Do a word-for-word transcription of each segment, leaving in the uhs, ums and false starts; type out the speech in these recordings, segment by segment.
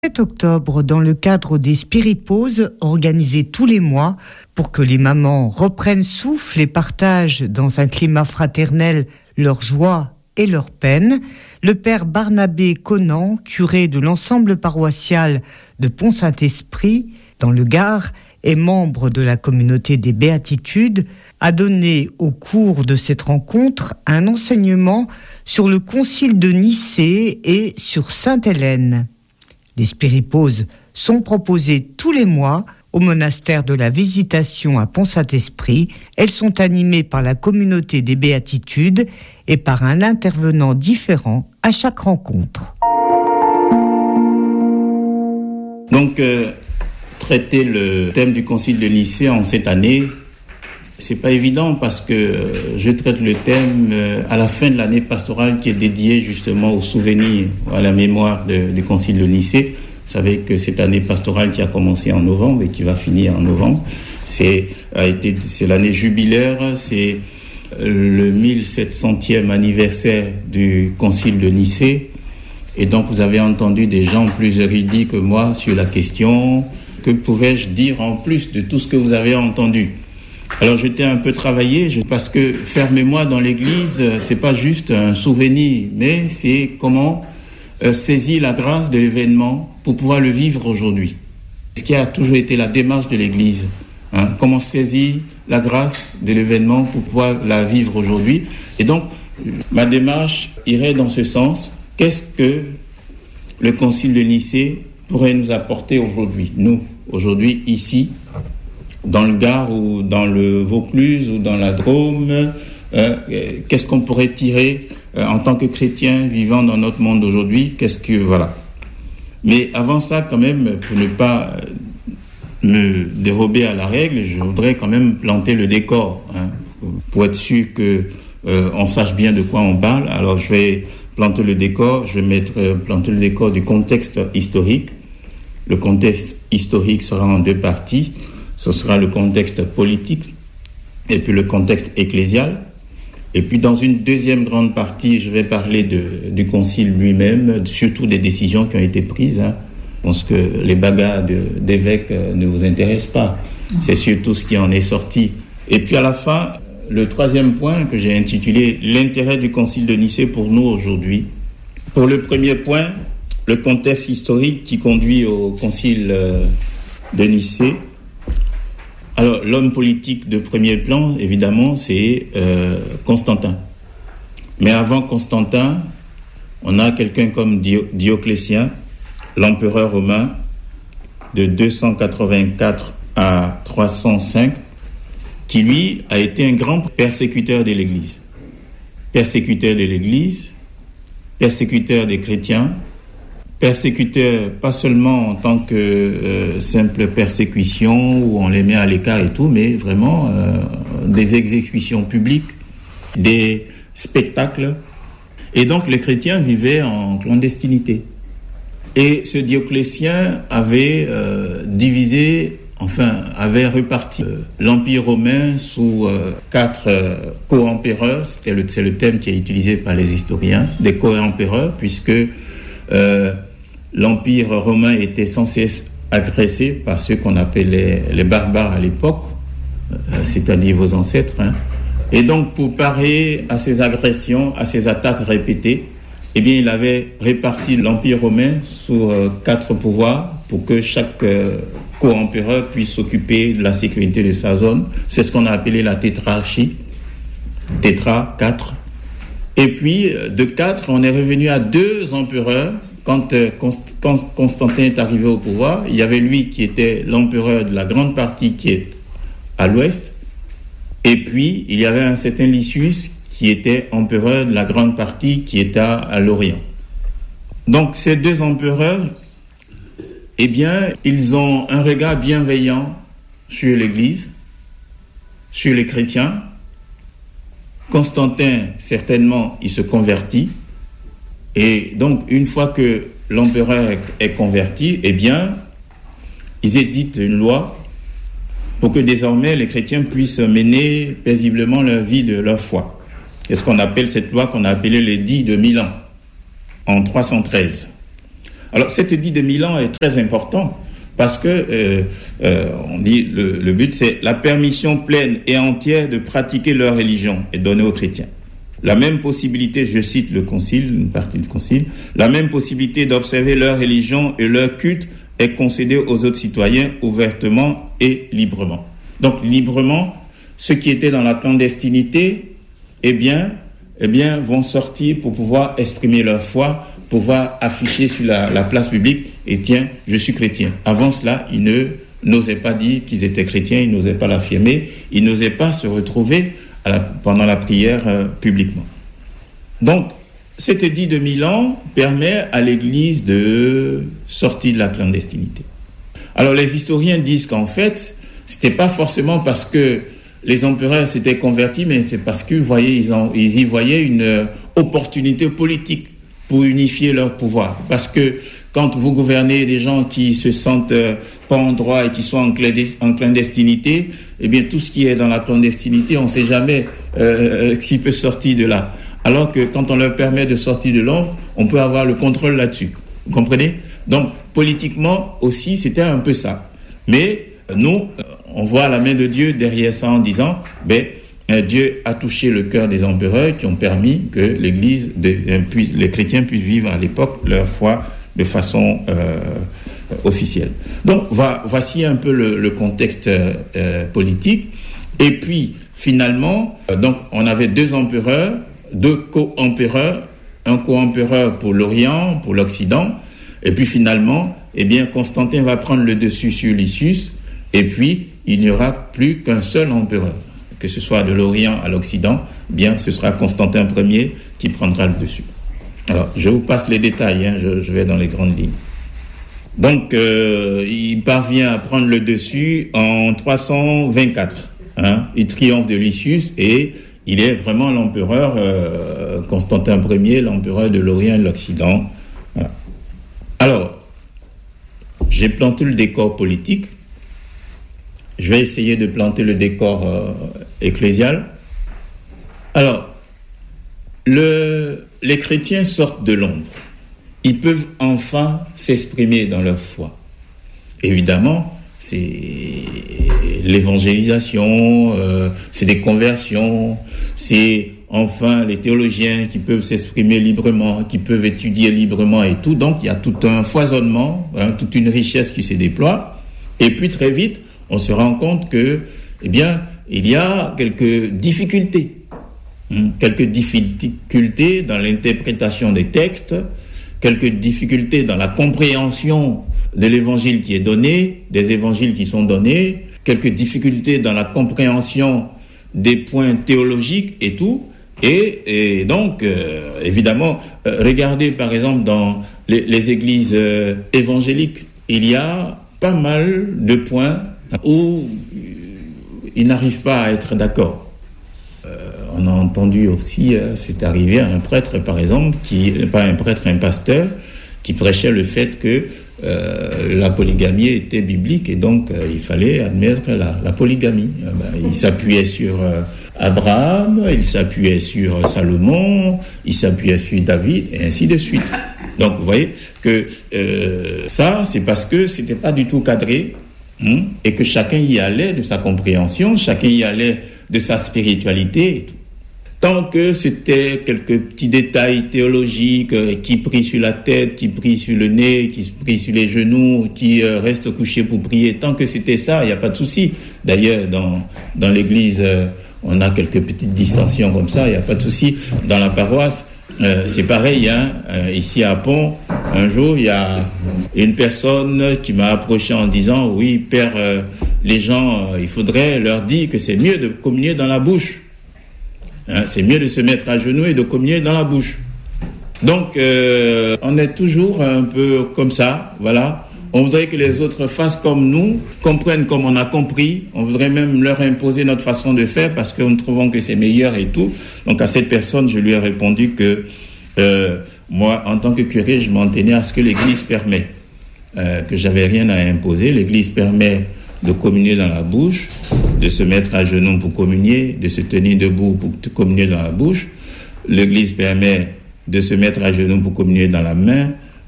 sept octobre, dans le cadre des Spiripauses organisées tous les mois pour que les mamans reprennent souffle et partagent dans un climat fraternel leur joie et leur peine, le père Barnabé Conan, curé de l'ensemble paroissial de Pont-Saint-Esprit, dans le Gard, et membre de la communauté des Béatitudes, a donné au cours de cette rencontre un enseignement sur le concile de Nicée et sur Sainte-Hélène. Les Spiripauses sont proposées tous les mois au monastère de la Visitation à Pont-Saint-Esprit. Elles sont animées par la communauté des Béatitudes et par un intervenant différent à chaque rencontre. Donc, euh, traiter le thème du concile de Nicée en cette année, c'est pas évident parce que euh, je traite le thème euh, à la fin de l'année pastorale qui est dédiée justement au souvenir, à la mémoire de, du concile de Nicée. Vous savez que cette année pastorale qui a commencé en novembre et qui va finir en novembre, c'est, a été, c'est l'année jubilaire, c'est le mille sept centième anniversaire du concile de Nicée. Et donc vous avez entendu des gens plus érudits que moi sur la question. Que pouvais-je dire en plus de tout ce que vous avez entendu ? Alors j'étais un peu travaillé parce que faire mémoire dans l'église, c'est pas juste un souvenir, mais c'est comment euh, saisir la grâce de l'événement pour pouvoir le vivre aujourd'hui. Ce qui a toujours été la démarche de l'église, hein, comment saisir la grâce de l'événement pour pouvoir la vivre aujourd'hui. Et donc ma démarche irait dans ce sens. Qu'est-ce que le concile de Nicée pourrait nous apporter aujourd'hui, nous, aujourd'hui, ici, dans le Gard ou dans le Vaucluse ou dans la Drôme, euh, qu'est-ce qu'on pourrait tirer euh, en tant que chrétien vivant dans notre monde aujourd'hui, qu'est-ce que, voilà. Mais avant ça, quand même, pour ne pas me dérober à la règle, je voudrais quand même planter le décor, hein, pour être sûr que euh, on sache bien de quoi on parle. Alors je vais planter le décor, je vais mettre euh, planter le décor du contexte historique. Le contexte historique sera en deux parties. Ce sera le contexte politique et puis le contexte ecclésial. Et puis dans une deuxième grande partie, je vais parler de, du concile lui-même, surtout des décisions qui ont été prises. Hein. Je pense que les bagarres de, d'évêques ne vous intéressent pas. C'est surtout ce qui en est sorti. Et puis à la fin, le troisième point que j'ai intitulé « L'intérêt du concile de Nicée pour nous aujourd'hui ». Pour le premier point, le contexte historique qui conduit au concile de Nicée. Alors, l'homme politique de premier plan, évidemment, c'est euh, Constantin. Mais avant Constantin, on a quelqu'un comme Dio- Dioclétien, l'empereur romain, de deux cent quatre-vingt-quatre à trois cent cinq, qui, lui, a été un grand persécuteur de l'Église. Persécuteur de l'Église, persécuteur des chrétiens, persécuteur pas seulement en tant que euh, simple persécution où on les met à l'écart et tout, mais vraiment euh, des exécutions publiques, des spectacles. Et donc les chrétiens vivaient en clandestinité. Et ce Dioclétien avait euh, divisé, enfin avait reparti euh, l'Empire romain sous euh, quatre euh, co-empereurs. C'était le, c'est le thème qui est utilisé par les historiens, des co-empereurs, puisque euh, l'Empire romain était sans cesse agressé par ceux qu'on appelait les, les barbares à l'époque, euh, c'est-à-dire vos ancêtres. Hein. Et donc, pour parer à ces agressions, à ces attaques répétées, eh bien, il avait réparti l'Empire romain sur euh, quatre pouvoirs pour que chaque euh, co-empereur puisse s'occuper de la sécurité de sa zone. C'est ce qu'on a appelé la tétrarchie. Tétra, quatre. Et puis, de quatre, on est revenu à deux empereurs. Quand, euh, Const- Constantin est arrivé au pouvoir, il y avait lui qui était l'empereur de la grande partie qui est à l'ouest, et puis il y avait un certain Lysius qui était empereur de la grande partie qui est à, à l'orient. Donc ces deux empereurs, eh bien, ils ont un regard bienveillant sur l'Église, sur les chrétiens. Constantin, certainement, il se convertit. Et donc, une fois que l'empereur est converti, eh bien, ils éditent une loi pour que désormais les chrétiens puissent mener paisiblement leur vie de leur foi. C'est ce qu'on appelle cette loi qu'on a appelée l'édit de Milan, en trois cent treize. Alors, cet édit de Milan est très important parce que, euh, euh, on dit, le, le but, c'est la permission pleine et entière de pratiquer leur religion est donnée aux chrétiens. La même possibilité, je cite le concile, une partie du concile, la même possibilité d'observer leur religion et leur culte est concédée aux autres citoyens ouvertement et librement. Donc, librement, ceux qui étaient dans la clandestinité, eh bien, eh bien, vont sortir pour pouvoir exprimer leur foi, pouvoir afficher sur la, la place publique, et tiens, je suis chrétien. Avant cela, ils ne, n'osaient pas dire qu'ils étaient chrétiens, ils n'osaient pas l'affirmer, ils n'osaient pas se retrouver à la, pendant la prière euh, publiquement. Donc, cet édit de Milan permet à l'Église de sortir de la clandestinité. Alors, les historiens disent qu'en fait, c'était pas forcément parce que les empereurs s'étaient convertis, mais c'est parce que, vous voyez, ils, en, ils y voyaient une euh, opportunité politique pour unifier leur pouvoir. Parce que quand vous gouvernez des gens qui se sentent euh, pas en droit et qui sont en, clandest- en clandestinité, eh bien, tout ce qui est dans la clandestinité, on ne sait jamais euh, s'il peut sortir de là. Alors que quand on leur permet de sortir de l'ombre, on peut avoir le contrôle là-dessus. Vous comprenez? Donc, politiquement aussi, c'était un peu ça. Mais nous, on voit la main de Dieu derrière ça en disant, ben, Dieu a touché le cœur des empereurs qui ont permis que l'Église, de, puisse, les chrétiens puissent vivre à l'époque leur foi de façon euh, officielle. Donc, va, voici un peu le, le contexte euh, politique. Et puis, finalement, euh, donc, on avait deux empereurs, deux co-empereurs, un co-empereur pour l'Orient, pour l'Occident, et puis finalement, eh bien, Constantin va prendre le dessus sur Lysius, et puis il n'y aura plus qu'un seul empereur, que ce soit de l'Orient à l'Occident, eh bien, ce sera Constantin Ier qui prendra le dessus. Alors, je vous passe les détails, hein, je, je vais dans les grandes lignes. Donc, euh, il parvient à prendre le dessus en trois cent vingt-quatre. Hein, il triomphe de Lysius et il est vraiment l'empereur, euh, Constantin Ier, l'empereur de l'Orient et de l'Occident. Voilà. Alors, j'ai planté le décor politique. Je vais essayer de planter le décor euh, ecclésial. Alors, le, les chrétiens sortent de l'ombre. Ils peuvent enfin s'exprimer dans leur foi. Évidemment, c'est l'évangélisation, euh, c'est des conversions, c'est enfin les théologiens qui peuvent s'exprimer librement, qui peuvent étudier librement et tout. Donc, il y a tout un foisonnement, hein, toute une richesse qui se déploie. Et puis, très vite, on se rend compte que, eh bien, il y a quelques difficultés. Hein, quelques difficultés dans l'interprétation des textes, quelques difficultés dans la compréhension de l'évangile qui est donné, des évangiles qui sont donnés, quelques difficultés dans la compréhension des points théologiques et tout. Et, et donc, euh, évidemment, euh, regardez par exemple dans les, les églises euh, évangéliques, il y a pas mal de points où ils n'arrivent pas à être d'accord. Euh, on a entendu aussi, euh, c'est arrivé à un prêtre par exemple, qui, pas un prêtre, un pasteur, qui prêchait le fait que euh, la polygamie était biblique et donc euh, il fallait admettre la, la polygamie. Euh, ben, il s'appuyait sur euh, Abraham, il s'appuyait sur Salomon, il s'appuyait sur David et ainsi de suite. Donc vous voyez que euh, ça, c'est parce que c'était pas du tout cadré hein, et que chacun y allait de sa compréhension, chacun y allait de sa spiritualité et tout. Tant que c'était quelques petits détails théologiques euh, qui prient sur la tête, qui prient sur le nez, qui prient sur les genoux, qui euh, restent couchés pour prier, tant que c'était ça, il n'y a pas de souci. D'ailleurs, dans, dans l'église, euh, on a quelques petites dissensions comme ça, il n'y a pas de souci. Dans la paroisse, euh, c'est pareil, hein, euh, ici à Pont, un jour, il y a une personne qui m'a approché en disant, oui, Père, euh, les gens, euh, il faudrait leur dire que c'est mieux de communier dans la bouche. Hein, c'est mieux de se mettre à genoux et de communier dans la bouche. Donc, euh, on est toujours un peu comme ça, voilà. On voudrait que les autres fassent comme nous, comprennent comme on a compris. On voudrait même leur imposer notre façon de faire parce que nous trouvons que c'est meilleur et tout. Donc, à cette personne, je lui ai répondu que euh, moi, en tant que curé, je m'en tenais à ce que l'Église permet, euh, que j'avais rien à imposer. L'Église permet de communier dans la bouche, de se mettre à genoux pour communier, de se tenir debout pour communier dans la bouche. L'Église permet de se mettre à genoux pour communier dans la main.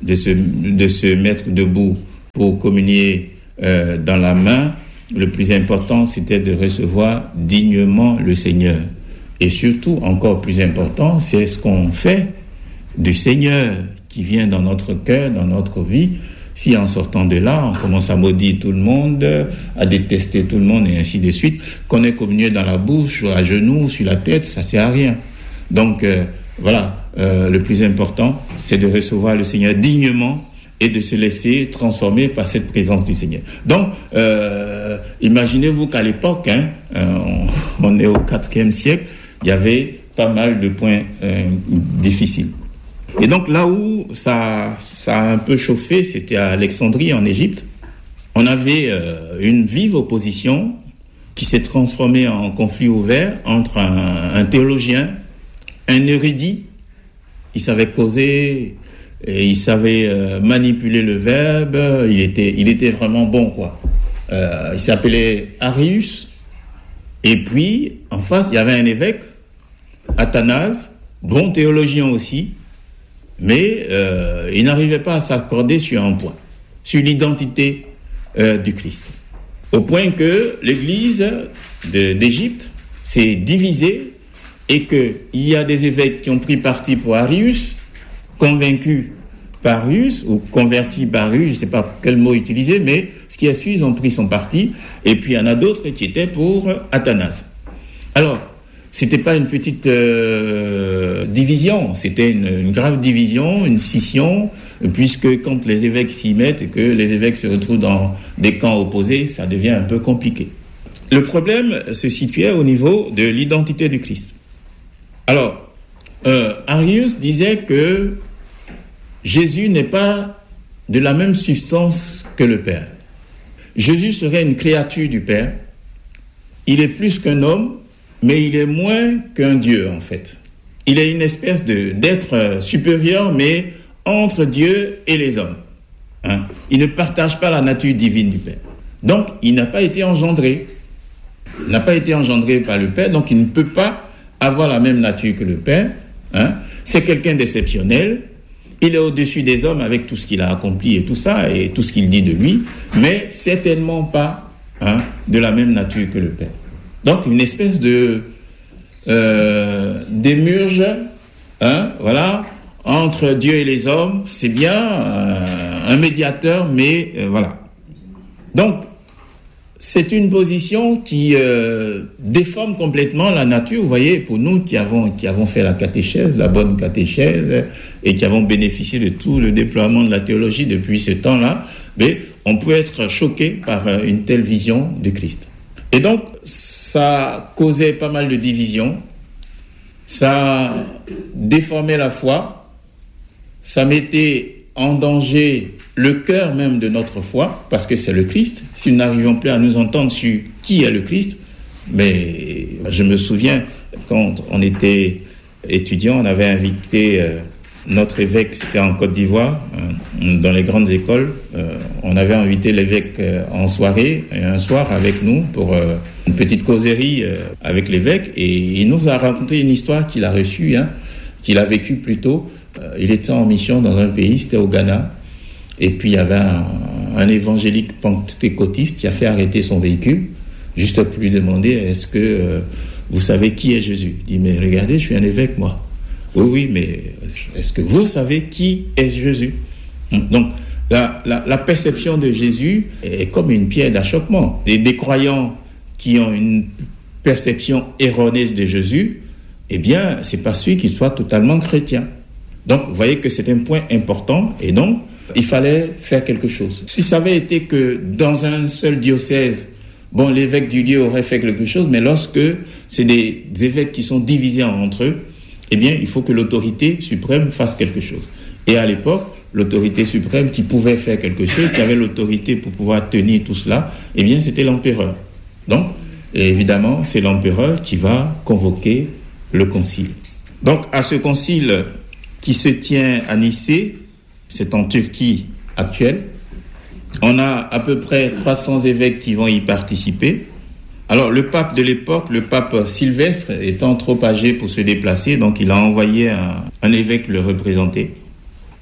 de se, de se mettre debout pour communier euh, dans la main. Le plus important, c'était de recevoir dignement le Seigneur. Et surtout, encore plus important, c'est ce qu'on fait du Seigneur qui vient dans notre cœur, dans notre vie. Si en sortant de là, on commence à maudire tout le monde, à détester tout le monde et ainsi de suite, qu'on ait communié dans la bouche, à genoux, sur la tête, ça ne sert à rien. Donc euh, voilà, euh, le plus important, c'est de recevoir le Seigneur dignement et de se laisser transformer par cette présence du Seigneur. Donc, euh, imaginez-vous qu'à l'époque, hein, on, on est au quatrième siècle, il y avait pas mal de points euh, difficiles. Et donc là où ça, ça a un peu chauffé, c'était à Alexandrie, en Égypte. On avait euh, une vive opposition qui s'est transformée en conflit ouvert entre un, un théologien, un érudit, il savait causer, et il savait euh, manipuler le verbe, il était, il était vraiment bon, quoi. Euh, il s'appelait Arius, et puis en face, il y avait un évêque, Athanase, bon théologien aussi, mais euh, il n'arrivait pas à s'accorder sur un point, sur l'identité euh, du Christ. Au point que l'Église de, d'Égypte s'est divisée et qu'il y a des évêques qui ont pris parti pour Arius, convaincus par Arius, ou convertis par Arius, je ne sais pas quel mot utiliser, mais ce qui a su, ils ont pris son parti, et puis il y en a d'autres qui étaient pour Athanase. Alors, c'était pas une petite euh, division, c'était une, une grave division, une scission, puisque quand les évêques s'y mettent et que les évêques se retrouvent dans des camps opposés, ça devient un peu compliqué. Le problème se situait au niveau de l'identité du Christ. Alors, euh, Arius disait que Jésus n'est pas de la même substance que le Père. Jésus serait une créature du Père. Il est plus qu'un homme, mais il est moins qu'un Dieu, en fait. Il est une espèce de, d'être supérieur, mais entre Dieu et les hommes. Hein? Il ne partage pas la nature divine du Père. Donc, il n'a pas été engendré. Il n'a pas été engendré par le Père, donc il ne peut pas avoir la même nature que le Père. Hein? C'est quelqu'un d'exceptionnel. Il est au-dessus des hommes avec tout ce qu'il a accompli et tout ça, et tout ce qu'il dit de lui, mais certainement pas hein, de la même nature que le Père. Donc, une espèce de euh, démurge, hein, voilà, entre Dieu et les hommes, c'est bien, euh, un médiateur, mais euh, voilà. Donc, c'est une position qui euh, déforme complètement la nature. Vous voyez, pour nous qui avons, qui avons fait la catéchèse, la bonne catéchèse, et qui avons bénéficié de tout le déploiement de la théologie depuis ce temps-là, mais on peut être choqué par une telle vision du Christ. Et donc, ça causait pas mal de divisions, ça déformait la foi, ça mettait en danger le cœur même de notre foi, parce que c'est le Christ. Si nous n'arrivions plus à nous entendre sur qui est le Christ, mais je me souviens, quand on était étudiant, on avait invité euh, notre évêque, c'était en Côte d'Ivoire, euh, dans les grandes écoles, euh, on avait invité l'évêque euh, en soirée, et un soir avec nous, pour euh, une petite causerie euh, avec l'évêque, et il nous a raconté une histoire qu'il a reçue, hein, qu'il a vécue plus tôt. Euh, il était en mission dans un pays, c'était au Ghana, et puis il y avait un, un évangélique pentecôtiste qui a fait arrêter son véhicule, juste pour lui demander, est-ce que euh, vous savez qui est Jésus? Il dit, mais regardez, je suis un évêque, moi. Oui, oui, mais est-ce que vous savez qui est Jésus? Donc, la, la, la perception de Jésus est comme une pierre d'achoppement. Des, des croyants qui ont une perception erronée de Jésus, eh bien, c'est pas celui qui soit totalement chrétien. Donc, vous voyez que c'est un point important, et donc, il fallait faire quelque chose. Si ça avait été que dans un seul diocèse, bon, l'évêque du lieu aurait fait quelque chose, mais lorsque c'est des, des évêques qui sont divisés entre eux, eh bien, il faut que l'autorité suprême fasse quelque chose. Et à l'époque, l'autorité suprême qui pouvait faire quelque chose, qui avait l'autorité pour pouvoir tenir tout cela, eh bien, c'était l'empereur. Donc, évidemment, c'est l'empereur qui va convoquer le concile. Donc, à ce concile qui se tient à Nicée, c'est en Turquie actuelle, on a à peu près trois cents évêques qui vont y participer. Alors, le pape de l'époque, le pape Sylvestre, étant trop âgé pour se déplacer, donc il a envoyé un, un évêque le représenter.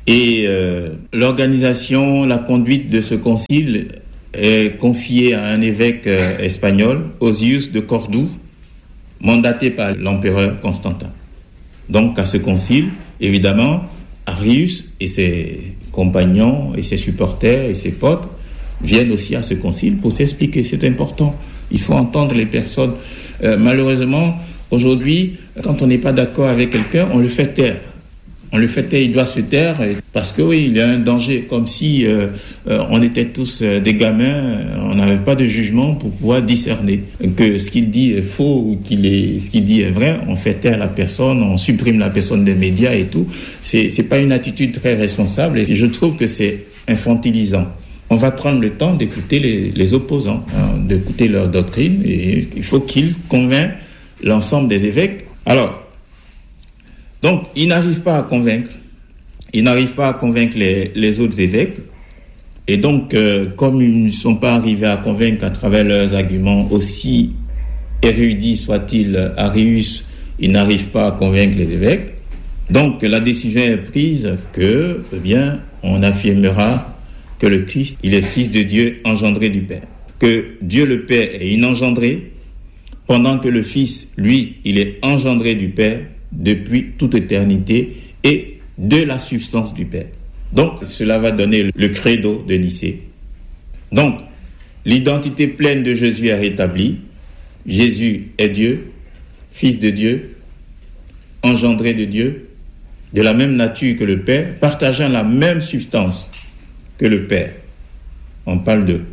Et euh, l'organisation, la conduite de ce concile est confiée à un évêque euh, espagnol, Osius de Cordoue, mandaté par l'empereur Constantin. Donc à ce concile, évidemment, Arius et ses compagnons et ses supporters et ses potes viennent aussi à ce concile pour s'expliquer. C'est important. Il faut entendre les personnes. Euh, malheureusement, aujourd'hui, quand on n'est pas d'accord avec quelqu'un, on le fait taire. On le fait taire, il doit se taire parce que oui, il y a un danger, comme si euh, euh, on était tous euh, des gamins, on n'avait pas de jugement pour pouvoir discerner que ce qu'il dit est faux ou qu'il est, ce qu'il dit est vrai. On fait taire la personne, on supprime la personne des médias et tout. C'est, c'est pas une attitude très responsable et je trouve que c'est infantilisant. On va prendre le temps d'écouter les, les opposants, hein, d'écouter leur doctrine et il faut qu'ils convainquent l'ensemble des évêques. Alors, donc, ils n'arrivent pas à convaincre. Ils n'arrivent pas à convaincre les, les autres évêques. Et donc, euh, comme ils ne sont pas arrivés à convaincre à travers leurs arguments, aussi érudits soient-ils, Arius, ils n'arrivent pas à convaincre les évêques. Donc, la décision est prise que, eh bien, on affirmera que le Christ, il est fils de Dieu engendré du Père. Que Dieu le Père est inengendré, pendant que le Fils, lui, il est engendré du Père depuis toute éternité et de la substance du Père. Donc, cela va donner le credo de Nicée. Donc, l'identité pleine de Jésus est rétablie. Jésus est Dieu, Fils de Dieu, engendré de Dieu, de la même nature que le Père, partageant la même substance que le Père. On parle de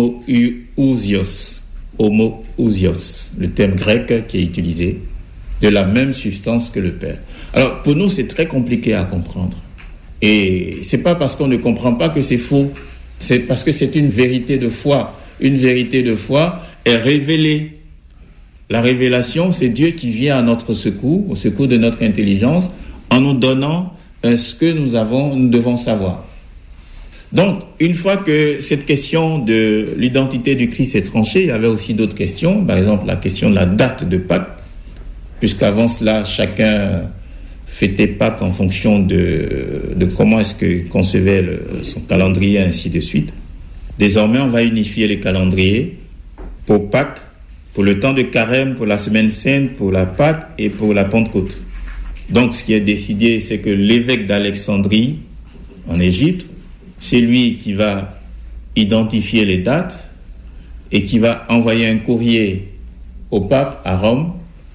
homoousios, homoousios, le terme grec qui est utilisé, de la même substance que le Père. Alors, pour nous, c'est très compliqué à comprendre. Et c'est pas parce qu'on ne comprend pas que c'est faux, c'est parce que c'est une vérité de foi. Une vérité de foi est révélée. La révélation, c'est Dieu qui vient à notre secours, au secours de notre intelligence, en nous donnant ce que nous avons, nous devons savoir. Donc, une fois que cette question de l'identité du Christ est tranchée, il y avait aussi d'autres questions, par exemple la question de la date de Pâques, puisqu'avant cela, chacun fêtait Pâques en fonction de, de comment est-ce que concevait le, son calendrier, ainsi de suite. Désormais, on va unifier les calendriers pour Pâques, pour le temps de Carême, pour la Semaine Sainte, pour la Pâques et pour la Pentecôte. Donc, ce qui est décidé, c'est que l'évêque d'Alexandrie, en Égypte, c'est lui qui va identifier les dates et qui va envoyer un courrier au pape à Rome.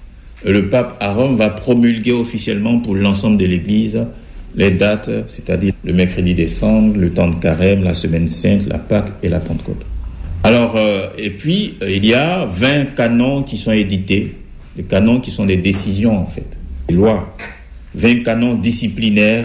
Le pape à Rome va promulguer officiellement pour l'ensemble de l'Église les dates, c'est-à-dire le mercredi des Cendres, le temps de Carême, la Semaine Sainte, la Pâque et la Pentecôte. Alors, euh, et puis, euh, il y a vingt canons qui sont édités, les canons qui sont des décisions en fait, des lois, vingt canons disciplinaires,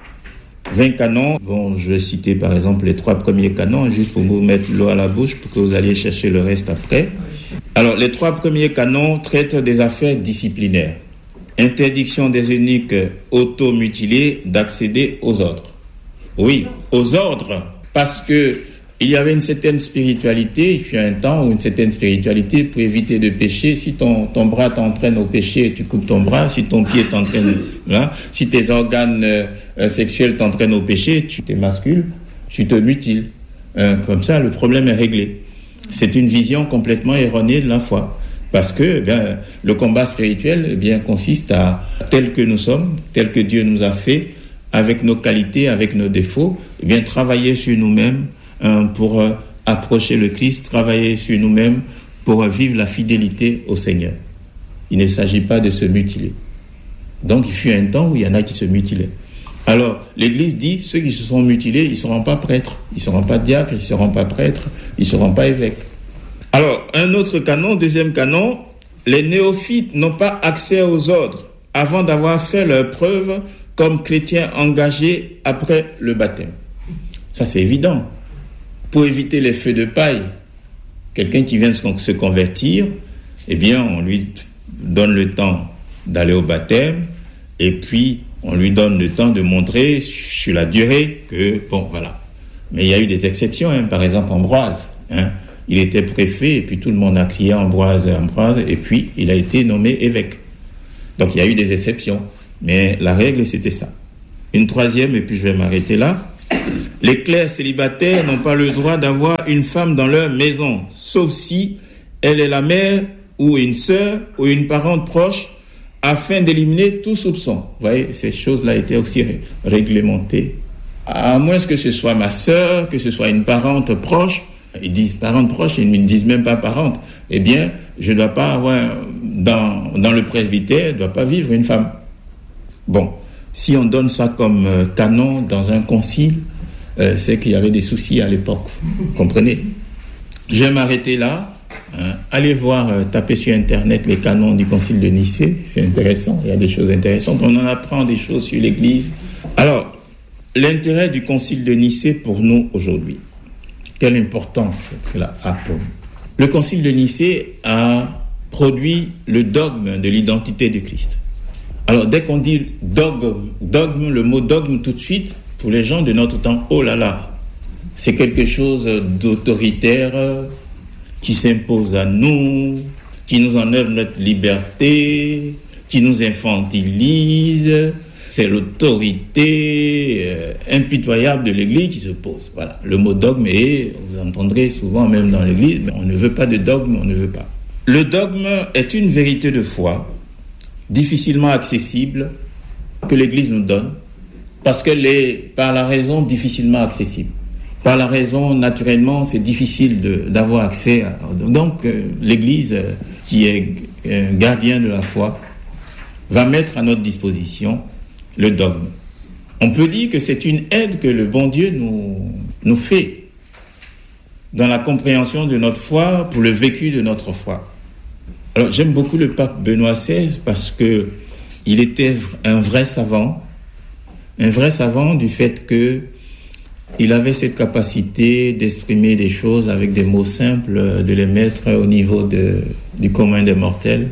vingt canons, bon, je vais citer par exemple les trois premiers canons, juste pour vous mettre l'eau à la bouche, pour que vous alliez chercher le reste après. Alors, les trois premiers canons traitent des affaires disciplinaires. Interdiction des eunuques automutilés d'accéder aux ordres. Oui, aux ordres, parce que il y avait une certaine spiritualité, il fut un temps où une certaine spiritualité pour éviter de pécher. Si ton, ton bras t'entraîne au péché, tu coupes ton bras. Si ton pied t'entraîne, hein, si tes organes euh, sexuels t'entraînent au péché, tu t'émascules, tu te mutiles. Hein, comme ça, le problème est réglé. C'est une vision complètement erronée de la foi. Parce que eh bien, le combat spirituel eh bien, consiste à, tel que nous sommes, tel que Dieu nous a fait, avec nos qualités, avec nos défauts, eh bien, travailler sur nous-mêmes hein, pour euh, approcher le Christ, travailler sur nous-mêmes pour euh, vivre la fidélité au Seigneur. Il ne s'agit pas de se mutiler. Donc, il fut un temps où il y en a qui se mutilaient. Alors, l'Église dit, ceux qui se sont mutilés, ils ne seront pas prêtres, ils ne seront pas diacres, ils ne seront pas prêtres, ils ne seront pas évêques. Alors, un autre canon, deuxième canon, les néophytes n'ont pas accès aux ordres avant d'avoir fait leur preuve comme chrétiens engagés après le baptême. Ça, c'est évident. Pour éviter les feux de paille, quelqu'un qui vient de se convertir, eh bien, on lui donne le temps d'aller au baptême et puis on lui donne le temps de montrer sur la durée que, bon, voilà. Mais il y a eu des exceptions, hein, par exemple Ambroise, hein. Il était préfet et puis tout le monde a crié Ambroise, Ambroise, et puis il a été nommé évêque. Donc il y a eu des exceptions, mais la règle c'était ça. Une troisième, et puis je vais m'arrêter là. Les clercs célibataires n'ont pas le droit d'avoir une femme dans leur maison, sauf si elle est la mère ou une sœur ou une parente proche, afin d'éliminer tout soupçon. Vous voyez, ces choses-là étaient aussi ré- réglementées. À moins que ce soit ma sœur, que ce soit une parente proche, ils disent parente proche, ils ne disent même pas parente. Eh bien, je ne dois pas avoir, dans, dans le presbytère, ne doit pas vivre une femme. Bon, si on donne ça comme euh, canon dans un concile, euh, c'est qu'il y avait des soucis à l'époque. Vous comprenez? Je vais m'arrêter là. Hein. Allez voir, euh, taper sur Internet les canons du concile de Nicée. C'est intéressant, il y a des choses intéressantes. On en apprend des choses sur l'Église. Alors, l'intérêt du concile de Nicée pour nous aujourd'hui. Quelle importance cela a pour nous? Le concile de Nicée a produit le dogme de l'identité du Christ. Alors, dès qu'on dit dogme, dogme, le mot dogme tout de suite, pour les gens de notre temps, oh là là, c'est quelque chose d'autoritaire qui s'impose à nous, qui nous enlève notre liberté, qui nous infantilise. C'est l'autorité euh, impitoyable de l'Église qui se pose. Voilà, le mot dogme est, vous entendrez souvent même dans l'Église, mais on ne veut pas de dogme, on ne veut pas. Le dogme est une vérité de foi, difficilement accessible, que l'Église nous donne, parce qu'elle est, par la raison, difficilement accessible. Par la raison, naturellement, c'est difficile de, d'avoir accès à... Donc, euh, l'Église, euh, qui est euh, gardien de la foi, va mettre à notre disposition le dogme. On peut dire que c'est une aide que le bon Dieu nous, nous fait dans la compréhension de notre foi, pour le vécu de notre foi. Alors, j'aime beaucoup le pape Benoît seize parce que il était un vrai savant, un vrai savant du fait que il avait cette capacité d'exprimer des choses avec des mots simples, de les mettre au niveau de, du commun des mortels.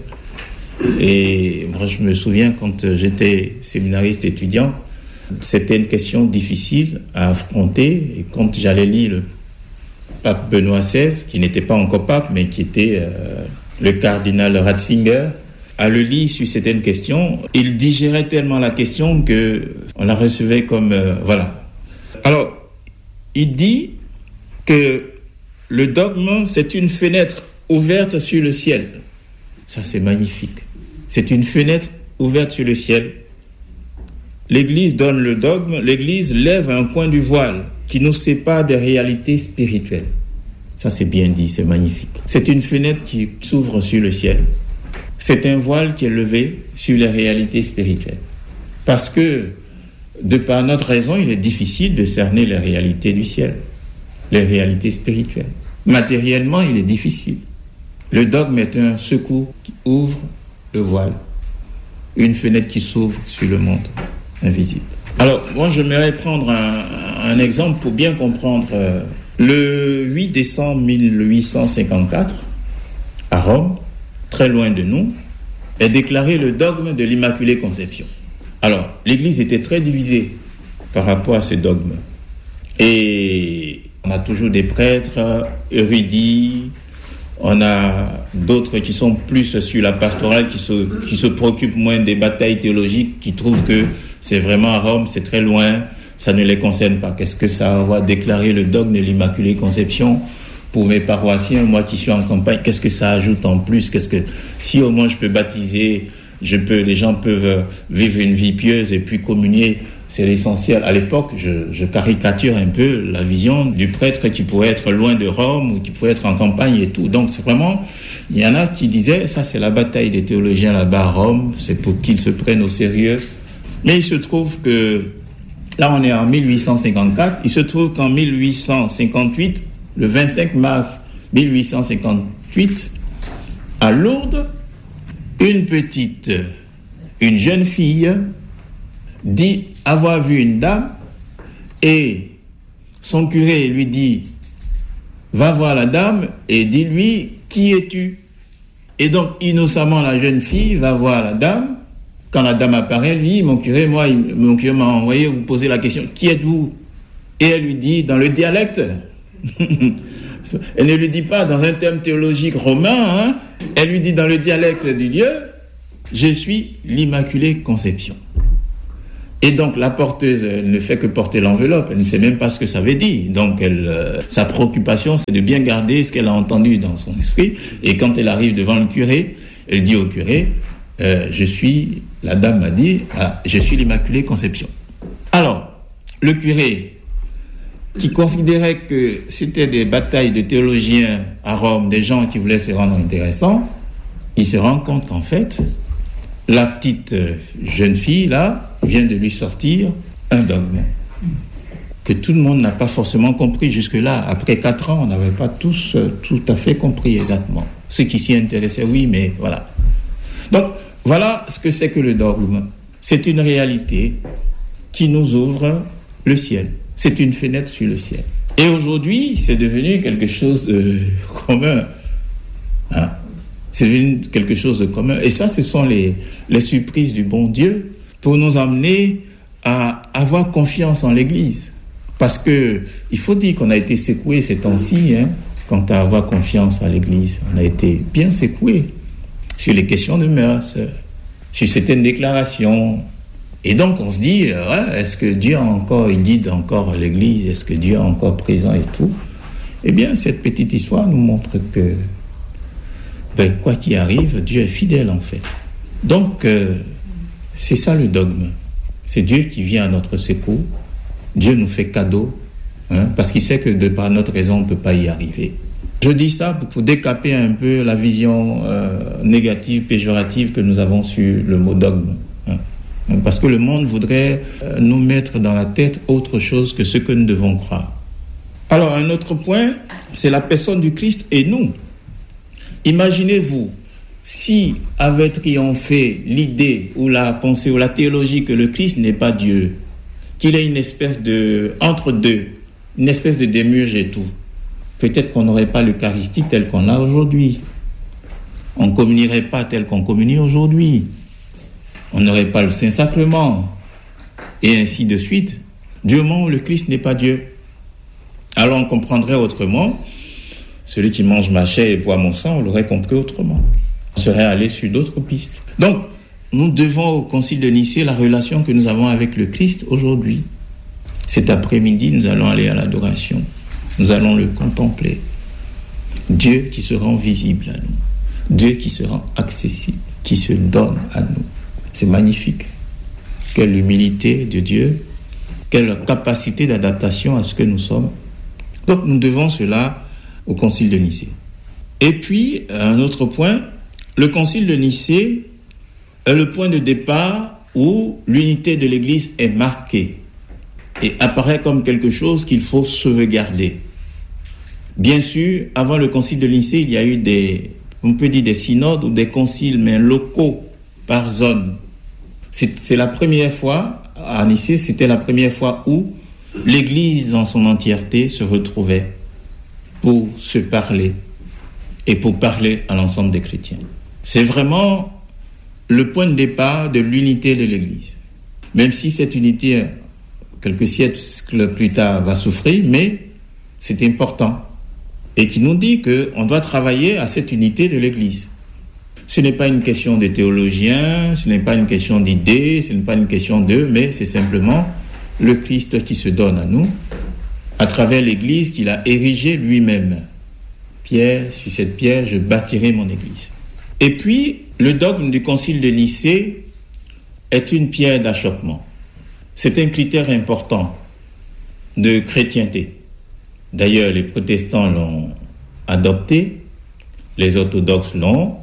Et moi, je me souviens quand j'étais séminariste étudiant, c'était une question difficile à affronter. Et quand j'allais lire le pape Benoît seize, qui n'était pas encore pape, mais qui était euh, le cardinal Ratzinger, à le lire sur certaines questions, il digérait tellement la question qu'on la recevait comme... Euh, voilà. Alors, il dit que le dogme, c'est une fenêtre ouverte sur le ciel. Ça, c'est magnifique. C'est une fenêtre ouverte sur le ciel. L'Église donne le dogme, l'Église lève un coin du voile qui nous sépare des réalités spirituelles. Ça, c'est bien dit, c'est magnifique. C'est une fenêtre qui s'ouvre sur le ciel. C'est un voile qui est levé sur les réalités spirituelles. Parce que, de par notre raison, il est difficile de cerner les réalités du ciel, les réalités spirituelles. Matériellement, il est difficile. Le dogme est un secours qui ouvre le voile, une fenêtre qui s'ouvre sur le monde invisible. Alors, moi, j'aimerais prendre un, un exemple pour bien comprendre. Euh, le huit décembre mille huit cent cinquante-quatre, à Rome, très loin de nous, est déclaré le dogme de l'Immaculée Conception. Alors, l'Église était très divisée par rapport à ce dogme. Et on a toujours des prêtres érudits, on a d'autres qui sont plus sur la pastorale, qui se, qui se préoccupent moins des batailles théologiques, qui trouvent que c'est vraiment à Rome, c'est très loin, ça ne les concerne pas. Qu'est-ce que ça va déclarer le dogme de l'Immaculée Conception pour mes paroissiens, moi qui suis en campagne? Qu'est-ce que ça ajoute en plus? Qu'est-ce que, si au moins je peux baptiser, je peux, les gens peuvent vivre une vie pieuse et puis communier, c'est l'essentiel. À l'époque, je, je caricature un peu la vision du prêtre qui pourrait être loin de Rome ou qui pourrait être en campagne et tout. Donc c'est vraiment, il y en a qui disaient, ça c'est la bataille des théologiens là-bas à Rome, c'est pour qu'ils se prennent au sérieux. Mais il se trouve que, là on est en mille huit cent cinquante-quatre, il se trouve qu'en mille huit cent cinquante-huit, le vingt-cinq mars mille huit cent cinquante-huit, à Lourdes, une petite, une jeune fille dit avoir vu une dame et son curé lui dit va voir la dame et dis-lui qui es-tu? Et donc innocemment la jeune fille va voir la dame. Quand la dame apparaît, lui dit mon curé, moi mon curé m'a envoyé vous poser la question qui êtes-vous? Et elle lui dit dans le dialecte elle ne lui dit pas dans un terme théologique romain, hein? Elle lui dit dans le dialecte du lieu je suis l'Immaculée Conception. Et donc, la porteuse, elle ne fait que porter l'enveloppe. Elle ne sait même pas ce que ça veut dire. Donc, elle, euh, sa préoccupation, c'est de bien garder ce qu'elle a entendu dans son esprit. Et quand elle arrive devant le curé, elle dit au curé, euh, je suis, la dame m'a dit, ah, je suis l'Immaculée Conception. Alors, le curé, qui considérait que c'était des batailles de théologiens à Rome, des gens qui voulaient se rendre intéressants, il se rend compte qu'en fait, la petite jeune fille, là, vient de lui sortir un dogme que tout le monde n'a pas forcément compris jusque-là. Après quatre ans, on n'avait pas tous euh, tout à fait compris exactement. Ceux qui s'y intéressaient, oui, mais voilà. Donc, voilà ce que c'est que le dogme. C'est une réalité qui nous ouvre le ciel. C'est une fenêtre sur le ciel. Et aujourd'hui, c'est devenu quelque chose de commun. Hein? C'est devenu quelque chose de commun. Et ça, ce sont les, les surprises du bon Dieu pour nous amener à avoir confiance en l'Église. Parce que il faut dire qu'on a été secoué ces temps-ci, hein, quant à avoir confiance en l'Église. On a été bien secoué sur les questions de mœurs, sur certaines déclarations. Et donc on se dit, ouais, est-ce que Dieu a encore, il guide encore l'Église, est-ce que Dieu est encore présent et tout? Eh bien, cette petite histoire nous montre que, ben, quoi qu'il arrive, Dieu est fidèle en fait. Donc, euh, c'est ça le dogme. C'est Dieu qui vient à notre secours. Dieu nous fait cadeau, hein, parce qu'il sait que de par notre raison, on ne peut pas y arriver. Je dis ça pour décaper un peu la vision euh, négative, péjorative que nous avons sur le mot dogme. Hein, parce que le monde voudrait euh, nous mettre dans la tête autre chose que ce que nous devons croire. Alors, un autre point, c'est la personne du Christ et nous. Imaginez-vous, si avait triomphé l'idée ou la pensée ou la théologie que le Christ n'est pas Dieu, qu'il est une espèce de entre-deux, une espèce de démiurge et tout, peut-être qu'on n'aurait pas l'Eucharistie telle qu'on l'a aujourd'hui. On ne communierait pas tel qu'on communie aujourd'hui. On n'aurait pas le Saint-Sacrement. Et ainsi de suite. Du moment où le Christ n'est pas Dieu. Alors on comprendrait autrement. Celui qui mange ma chair et boit mon sang, on l'aurait compris autrement. On serait allé sur d'autres pistes. Donc, nous devons au Concile de Nicée la relation que nous avons avec le Christ aujourd'hui. Cet après-midi, nous allons aller à l'adoration. Nous allons le contempler. Dieu qui se rend visible à nous. Dieu qui se rend accessible, qui se donne à nous. C'est magnifique. Quelle humilité de Dieu. Quelle capacité d'adaptation à ce que nous sommes. Donc, nous devons cela au Concile de Nicée. Et puis, un autre point, le Concile de Nicée est le point de départ où l'unité de l'Église est marquée et apparaît comme quelque chose qu'il faut sauvegarder. Bien sûr, avant le Concile de Nicée, il y a eu des, on peut dire des synodes ou des conciles, mais locaux par zone. C'est, c'est la première fois, à Nicée, c'était la première fois où l'Église dans son entièreté se retrouvait pour se parler et pour parler à l'ensemble des chrétiens. C'est vraiment le point de départ de l'unité de l'Église. Même si cette unité, quelques siècles plus tard, va souffrir, mais c'est important. Et qui nous dit qu'on doit travailler à cette unité de l'Église. Ce n'est pas une question des théologiens, ce n'est pas une question d'idées, ce n'est pas une question d'eux, mais c'est simplement le Christ qui se donne à nous, à travers l'Église qu'il a érigée lui-même. Pierre, sur cette pierre, je bâtirai mon Église. Et puis, le dogme du Concile de Nicée est une pierre d'achoppement. C'est un critère important de chrétienté. D'ailleurs, les protestants l'ont adopté, les orthodoxes l'ont,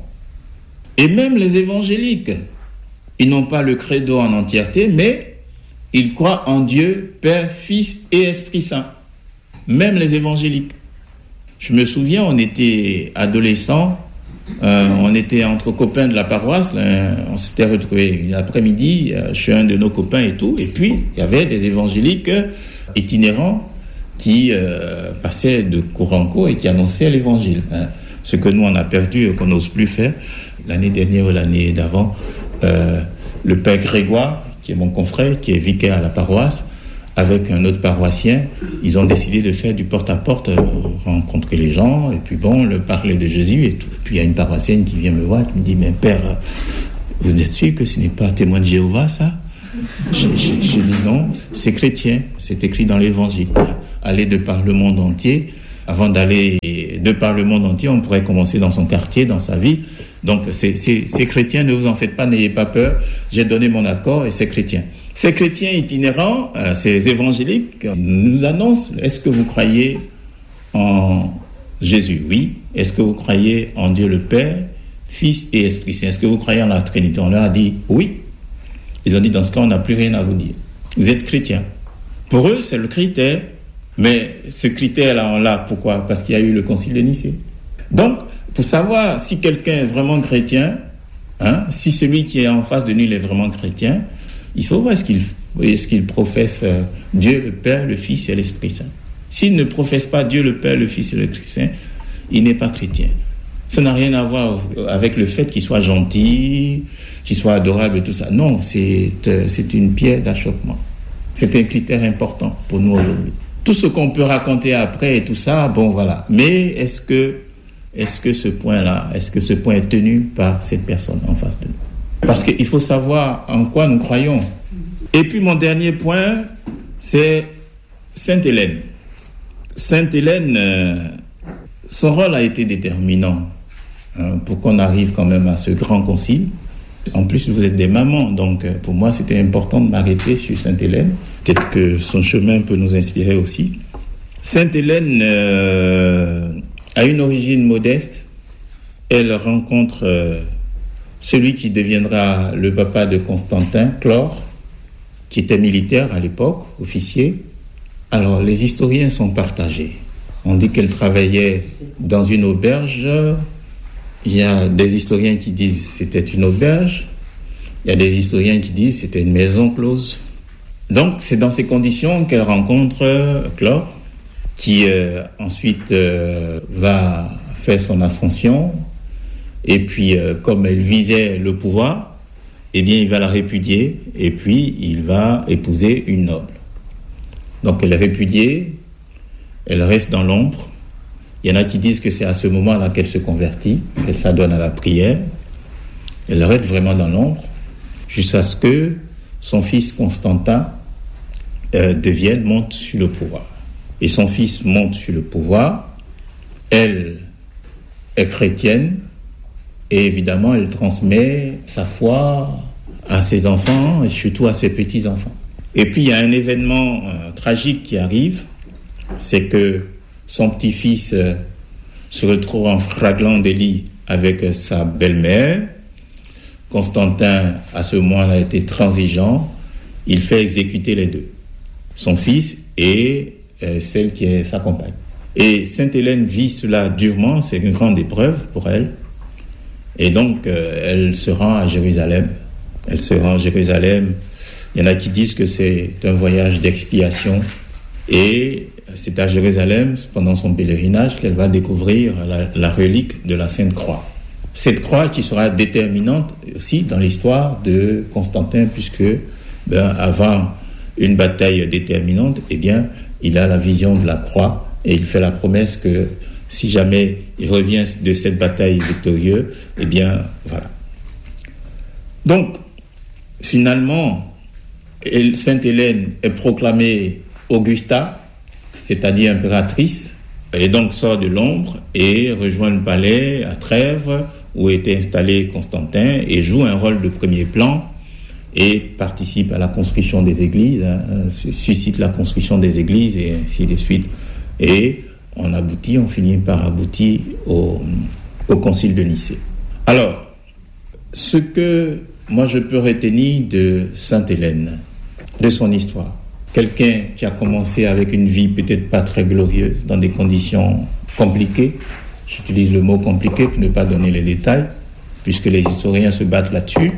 et même les évangéliques. Ils n'ont pas le credo en entièreté, mais ils croient en Dieu, Père, Fils et Esprit Saint. Même les évangéliques. Je me souviens, on était adolescents, euh, on était entre copains de la paroisse, là, on s'était retrouvés l'après-midi euh, chez un de nos copains et tout, et puis il y avait des évangéliques itinérants qui euh, passaient de cour en cour et qui annonçaient l'évangile. Hein. Ce que nous on a perdu, qu'on n'ose plus faire. L'année dernière ou l'année d'avant, euh, le père Grégoire, qui est mon confrère, qui est vicaire à la paroisse, avec un autre paroissien, ils ont décidé de faire du porte-à-porte, rencontrer les gens, et puis bon, le parler de Jésus et tout. Puis il y a une paroissienne qui vient me voir, qui me dit, mais père, vous êtes sûr que ce n'est pas témoin de Jéhovah, ça? Je, je, je dis non, c'est chrétien, c'est écrit dans l'Évangile. Aller de par le monde entier. Avant d'aller de par le monde entier, on pourrait commencer dans son quartier, dans sa ville. Donc c'est, c'est, c'est chrétien, ne vous en faites pas, n'ayez pas peur. J'ai donné mon accord et c'est chrétien. Ces chrétiens itinérants, euh, ces évangéliques, nous annoncent, est-ce que vous croyez en Jésus? Oui. Est-ce que vous croyez en Dieu le Père, Fils et Esprit Saint? Est-ce que vous croyez en la Trinité? On leur a dit oui. Ils ont dit, dans ce cas, on n'a plus rien à vous dire. Vous êtes chrétiens. Pour eux, c'est le critère. Mais ce critère-là, on l'a. Pourquoi? Parce qu'il y a eu le concile de Nicée. Donc, pour savoir si quelqu'un est vraiment chrétien, hein, si celui qui est en face de nous il est vraiment chrétien, il faut voir est-ce qu'il, est-ce qu'il professe euh, Dieu le Père, le Fils et l'Esprit Saint. S'il ne professe pas Dieu le Père, le Fils et l'Esprit Saint, il n'est pas chrétien. Ça n'a rien à voir avec le fait qu'il soit gentil, qu'il soit adorable et tout ça. Non, c'est, euh, c'est une pierre d'achoppement. C'est un critère important pour nous aujourd'hui. Tout ce qu'on peut raconter après et tout ça, bon voilà. Mais est-ce que, est-ce que ce point-là, est-ce que ce point est tenu par cette personne en face de nous? Parce qu'il faut savoir en quoi nous croyons. Et puis mon dernier point, c'est Sainte Hélène. Sainte Hélène, euh, son rôle a été déterminant hein, pour qu'on arrive quand même à ce grand concile. En plus, vous êtes des mamans, donc pour moi, c'était important de m'arrêter sur Sainte Hélène. Peut-être que son chemin peut nous inspirer aussi. Sainte Hélène euh, a une origine modeste. Elle rencontre euh, celui qui deviendra le papa de Constantin, Chlore, qui était militaire à l'époque, officier. Alors, les historiens sont partagés. On dit qu'elle travaillait dans une auberge. Il y a des historiens qui disent que c'était une auberge. Il y a des historiens qui disent que c'était une maison close. Donc, c'est dans ces conditions qu'elle rencontre Chlore, qui euh, ensuite euh, va faire son ascension. Et puis, euh, comme elle visait le pouvoir, eh bien, il va la répudier. Et puis, il va épouser une noble. Donc, elle est répudiée. Elle reste dans l'ombre. Il y en a qui disent que c'est à ce moment-là qu'elle se convertit, qu'elle s'adonne à la prière. Elle reste vraiment dans l'ombre, jusqu'à ce que son fils Constantin euh, devienne, monte sur le pouvoir. Et son fils monte sur le pouvoir. Elle est chrétienne, et évidemment, elle transmet sa foi à ses enfants, et surtout à ses petits-enfants. Et puis, il y a un événement euh, tragique qui arrive, c'est que son petit-fils euh, se retrouve en flagrant délit avec euh, sa belle-mère. Constantin, à ce moment-là, a été transigeant. Il fait exécuter les deux, son fils et euh, celle qui est sa compagne. Et Sainte Hélène vit cela durement, c'est une grande épreuve pour elle. Et donc, euh, elle se rend à Jérusalem. Elle se rend à Jérusalem. Il y en a qui disent que c'est un voyage d'expiation. Et c'est à Jérusalem, pendant son pèlerinage, qu'elle va découvrir la, la relique de la Sainte Croix. Cette croix qui sera déterminante aussi dans l'histoire de Constantin, puisque ben, avant une bataille déterminante, eh bien, il a la vision de la croix et il fait la promesse que si jamais il revient de cette bataille victorieux, eh bien, voilà. Donc, finalement, Sainte Hélène est proclamée Augusta, c'est-à-dire impératrice, et donc sort de l'ombre et rejoint le palais à Trèves où était installé Constantin et joue un rôle de premier plan et participe à la construction des églises, hein, suscite la construction des églises et ainsi de suite. Et on aboutit, on finit par aboutir au, au concile de Nicée. Alors, ce que moi je peux retenir de Sainte Hélène, de son histoire, quelqu'un qui a commencé avec une vie peut-être pas très glorieuse, dans des conditions compliquées, j'utilise le mot compliqué pour ne pas donner les détails, puisque les historiens se battent là-dessus,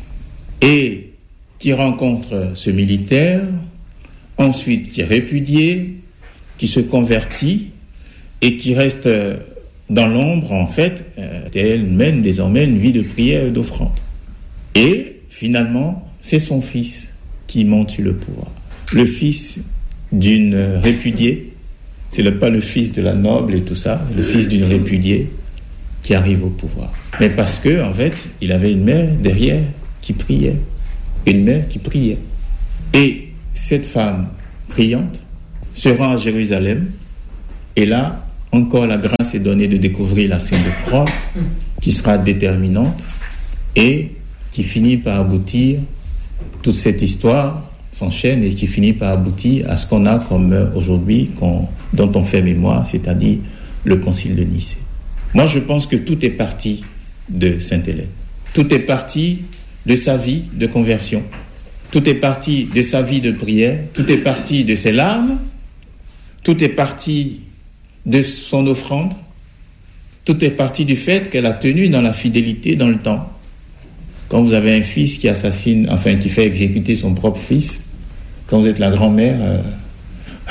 et qui rencontre ce militaire, ensuite qui est répudié, qui se convertit, et qui reste dans l'ombre, en fait, elle mène désormais une vie de prière et d'offrande. Et finalement, c'est son fils qui monte sur le pouvoir. Le fils d'une répudiée, c'est le, pas le fils de la noble et tout ça, le fils d'une répudiée qui arrive au pouvoir. Mais parce que, en fait, il avait une mère derrière qui priait. une mère qui priait. Et cette femme priante se rend à Jérusalem, et là, encore la grâce est donnée de découvrir la scène de croix, qui sera déterminante, et qui finit par aboutir, toute cette histoire s'enchaîne, et qui finit par aboutir à ce qu'on a comme aujourd'hui, qu'on, dont on fait mémoire, c'est-à-dire le concile de Nicée. Moi, je pense que tout est parti de Sainte-Hélène. Tout est parti de sa vie de conversion. Tout est parti de sa vie de prière. Tout est parti de ses larmes. Tout est parti de son offrande. Tout est parti du fait qu'elle a tenu dans la fidélité dans le temps. Quand vous avez un fils qui assassine, enfin qui fait exécuter son propre fils, quand vous êtes la grand-mère, euh...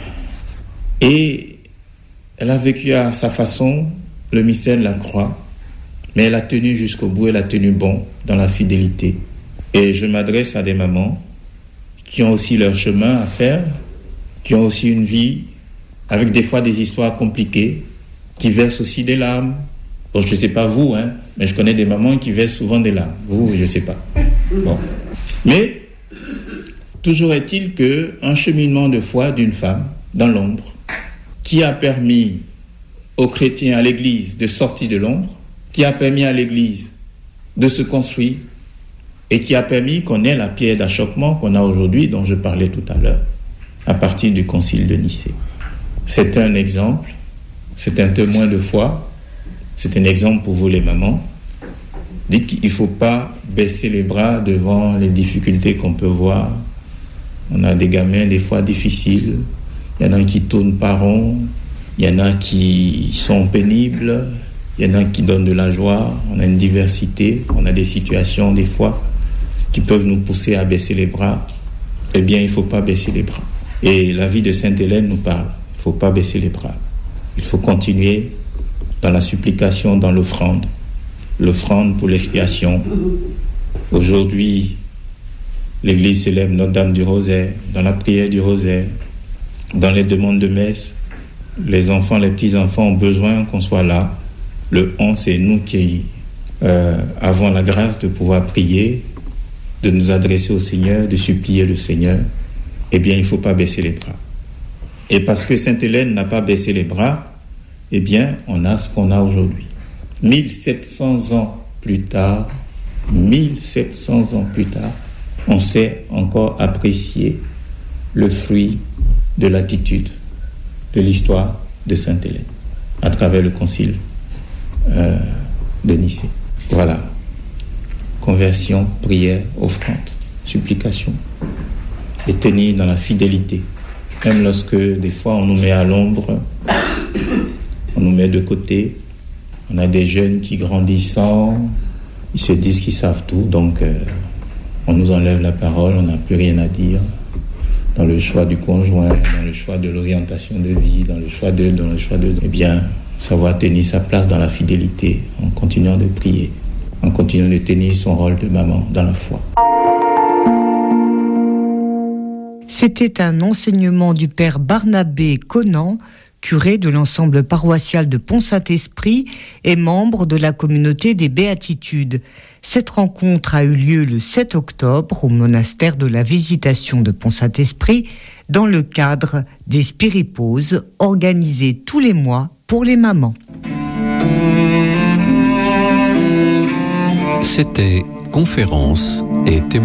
et elle a vécu à sa façon le mystère de la croix, mais elle a tenu jusqu'au bout, elle a tenu bon dans la fidélité. Et je m'adresse à des mamans qui ont aussi leur chemin à faire, qui ont aussi une vie avec des fois des histoires compliquées, qui versent aussi des larmes. Bon, je ne sais pas vous, hein, mais je connais des mamans qui versent souvent des larmes. Vous, je ne sais pas. Bon. Mais toujours est-il qu'un cheminement de foi d'une femme dans l'ombre qui a permis aux chrétiens, à l'Église, de sortir de l'ombre, qui a permis à l'Église de se construire et qui a permis qu'on ait la pierre d'achoppement qu'on a aujourd'hui, dont je parlais tout à l'heure, à partir du concile de Nicée. C'est un exemple, c'est un témoin de foi, c'est un exemple pour vous les mamans. Dites qu'il ne faut pas baisser les bras devant les difficultés qu'on peut voir. On a des gamins des fois difficiles, il y en a qui tournent pas rond, il y en a qui sont pénibles, il y en a qui donnent de la joie, on a une diversité, on a des situations des fois qui peuvent nous pousser à baisser les bras. Eh bien, il ne faut pas baisser les bras. Et la vie de Sainte-Hélène nous parle, il ne faut pas baisser les bras. Il faut continuer dans la supplication, dans l'offrande, l'offrande pour l'expiation. Aujourd'hui, l'Église célèbre Notre-Dame du Rosaire, dans la prière du Rosaire, dans les demandes de messe. Les enfants, les petits-enfants ont besoin qu'on soit là. Le on, c'est nous qui euh, avons la grâce de pouvoir prier, de nous adresser au Seigneur, de supplier le Seigneur. Eh bien, il ne faut pas baisser les bras. Et parce que Sainte-Hélène n'a pas baissé les bras, eh bien, on a ce qu'on a aujourd'hui. mille sept cents ans plus tard, mille sept cents ans plus tard, on sait encore apprécier le fruit de l'attitude de l'histoire de Sainte-Hélène à travers le concile euh, de Nicée. Voilà. Conversion, prière, offrande, supplication. Et tenir dans la fidélité. Même lorsque des fois on nous met à l'ombre, on nous met de côté. On a des jeunes qui grandissant, ils se disent qu'ils savent tout, donc euh, on nous enlève la parole, on n'a plus rien à dire. Dans le choix du conjoint, dans le choix de l'orientation de vie, dans le choix de, dans le choix de, eh bien, savoir tenir sa place dans la fidélité, en continuant de prier, en continuant de tenir son rôle de maman dans la foi. C'était un enseignement du père Barnabé Conan, curé de l'ensemble paroissial de Pont-Saint-Esprit et membre de la communauté des Béatitudes. Cette rencontre a eu lieu le sept octobre au monastère de la Visitation de Pont-Saint-Esprit dans le cadre des Spiripauses organisées tous les mois pour les mamans. C'était Conférences et témoignages.